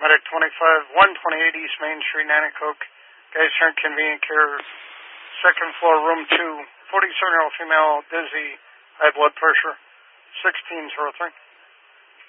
Medic 128 East Main Street, Nanticoke. Guys here in convenient care, second floor, room 2. 47-year-old female, dizzy, high blood pressure, 1603.